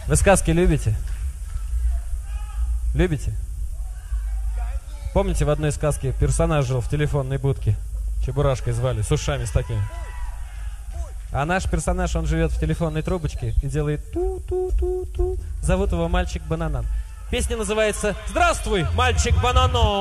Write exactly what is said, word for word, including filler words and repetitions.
Вы сказки любите? Любите? Помните, в одной сказке персонаж жил в телефонной будке? Чебурашкой звали, с ушами с такими. А наш персонаж, он живет в телефонной трубочке и делает ту-ту-ту-ту. Зовут его Мальчик Бананан. Песня называется «Здравствуй, мальчик Бананан».